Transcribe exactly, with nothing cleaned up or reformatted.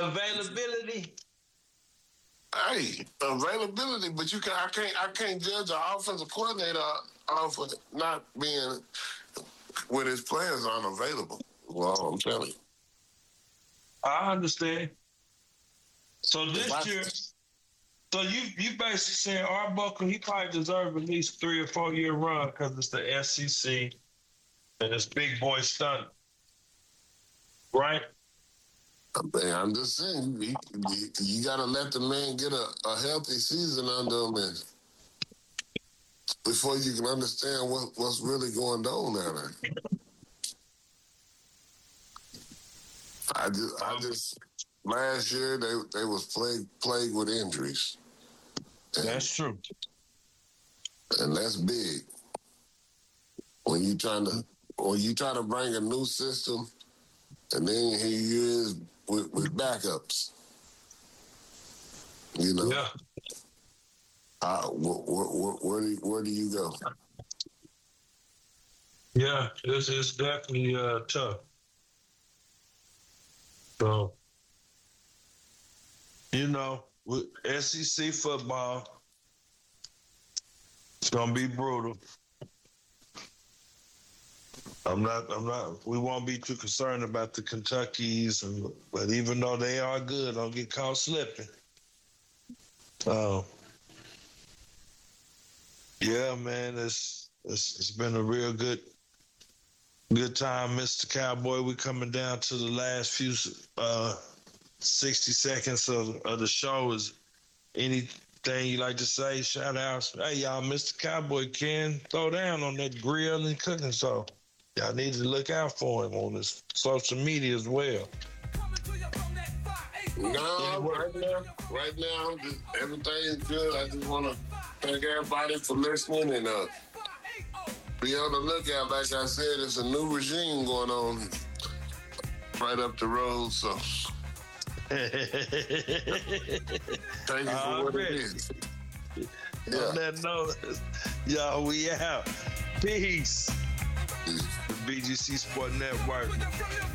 Availability. Hey, availability, but you can I can't I can't judge an offensive coordinator off of not being when his players aren't available. Well, I'm telling you. I understand. So this I, year, so you you basically saying Arbuckle, he probably deserves at least three or four year run because it's the S E C and it's big boy stunt, right? Man, I'm just saying, you, you, you got to let the man get a, a healthy season under him and before you can understand what, what's really going on down there. I just, I just, last year they they was plagued plagued with injuries. And, That's true, and that's big. When you trying to, when you try to bring a new system, and then here you is with, with backups. You know. yeah. Uh, wh- wh- wh- where do you, where do you go? Yeah, it's, it's definitely uh, tough. So, you know, with S E C football, it's gonna be brutal. I'm not. I'm not. We won't be too concerned about the Kentuckys, and but even though they are good, don't get caught slipping. Oh, yeah, man. It's it's it's been a real good good time, Mister Cowboy. We coming down to the last few uh, sixty seconds of, of the show. Is anything you like to say? Shout outs. Hey, y'all, Mister Cowboy can throw down on that grill and cooking, so y'all need to look out for him on his social media as well. No, right now, right now, just, everything's good. I just want to thank everybody for listening and uh, be on the lookout. Like I said, it's a new regime going on right up the road, so thank you for All what right. it is. Yeah. On that note, y'all, we out. Peace. Peace. The B G C Sport Network.